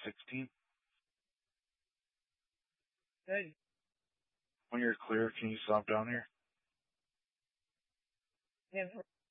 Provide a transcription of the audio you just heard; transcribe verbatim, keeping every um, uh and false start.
sixteen. Good. When you're clear, can you stop down here? We have